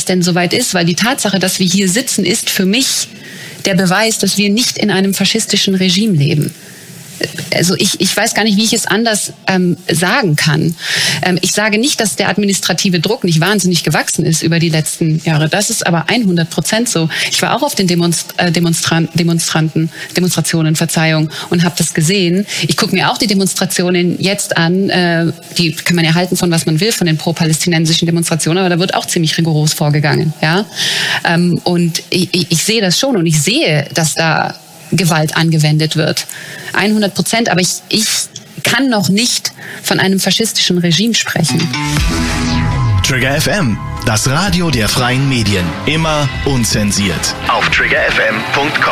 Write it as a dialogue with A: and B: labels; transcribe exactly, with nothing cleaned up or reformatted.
A: es denn soweit ist, weil die Tatsache, dass wir hier sitzen, ist für mich der Beweis, dass wir nicht in einem faschistischen Regime leben. Also ich, ich weiß gar nicht, wie ich es anders ähm, sagen kann. Ähm, ich sage nicht, dass der administrative Druck nicht wahnsinnig gewachsen ist über die letzten Jahre. Das ist aber hundert Prozent so. Ich war auch auf den Demonst- äh, Demonstran- Demonstranten, Demonstrationen, Verzeihung, und habe das gesehen. Ich gucke mir auch die Demonstrationen jetzt an. Äh, die kann man ja halten von was man will, von den pro-palästinensischen Demonstrationen, aber da wird auch ziemlich rigoros vorgegangen. Ja? Ähm, und ich, ich, ich sehe das schon und ich sehe, dass da Gewalt angewendet wird. hundert Prozent, aber ich, ich kann noch nicht von einem faschistischen Regime sprechen.
B: Trigger F M, das Radio der freien Medien. Immer unzensiert. Auf trigger f m punkt com.